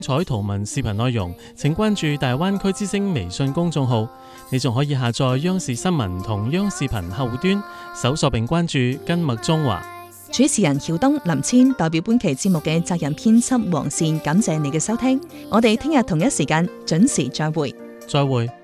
彩圖文視頻內容，請關注大灣區之聲微信公眾號。你仲可以下載央視新聞同央視頻客戶端，搜索並關注跟麥中華。 主持人曉東、林千代表本期節目嘅責任編輯黃善，感謝你嘅收聽。我哋聽日同一時間準時再會。 再會。